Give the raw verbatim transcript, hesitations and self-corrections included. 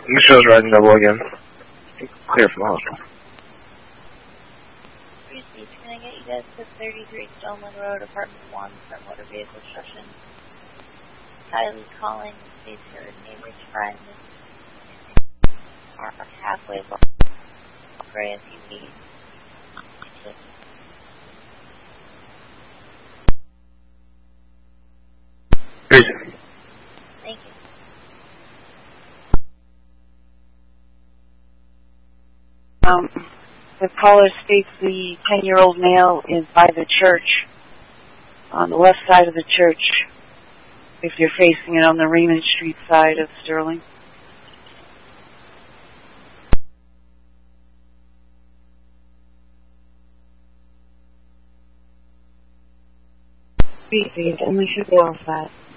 Michelle's riding double again. Clear from the hospital. Beach, can I get you guys to thirty-three Stoneman Road, apartment one, for motor vehicle obstruction? Kylie calling, please her neighbor's friend. Are halfway block. Gray if you need. Reason. Thank you. Um, the caller states the ten-year-old male is by the church, on the left side of the church, if you're facing it on the Raymond Street side of Sterling. Speed, and we should go off that.